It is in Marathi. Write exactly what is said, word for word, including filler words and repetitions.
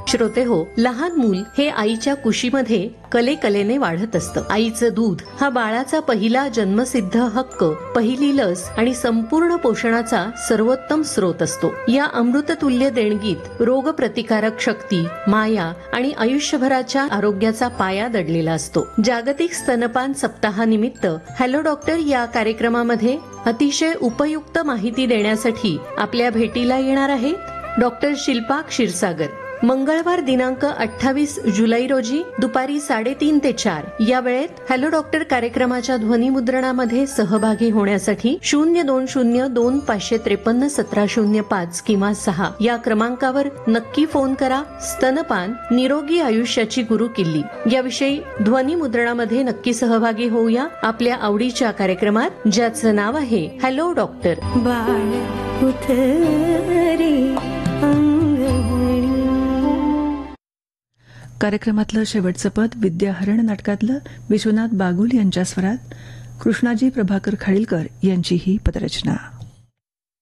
श्रोते हो, लहान मूल हे आईच्या कुशीमध्ये कलेकलेने वाढत असतं. आईचं दूध हा बाळाचा पहिला जन्मसिद्ध हक्क, पहिली लस आणि संपूर्ण पोषणाचा सर्वोत्तम स्रोत असतो. या अमृततुल्य देणगीत रोगप्रतिकारक शक्ती, माया आणि आयुष्यभराच्या आरोग्याचा पाया दडलेला असतो. जागतिक स्तनपान सप्ताहानिमित्त हॅलो डॉक्टर या कार्यक्रमामध्ये अतिशय उपयुक्त माहिती देण्यासाठी आपल्या भेटीला येणार आहेत डॉक्टर शिल्पा क्षीरसागर. मंगळवार दिनांक अठ्ठावीस जुलै रोजी दुपारी साडेतीन ते चार या वेळेत हॅलो डॉक्टर कार्यक्रमाच्या ध्वनिमुद्रणामध्ये सहभागी होण्यासाठी शून्य दोन शून्य दोन पाचशे त्रेपन्न सतरा शून्य पाच किंवा सहा या क्रमांकावर नक्की फोन करा. स्तनपान निरोगी आयुष्याची गुरुकिल्ली याविषयी ध्वनिमुद्रणामध्ये नक्की सहभागी होऊया आपल्या आवडीच्या कार्यक्रमात, ज्याचं नाव आहे हॅलो डॉक्टर. बाळ उठरे कार्यक्रमातलं शेवटचं पद विद्याहरण नाटकातलं विश्वनाथ बागुल यांच्या स्वरात, कृष्णाजी प्रभाकर खाडीलकर यांची ही पदरचना.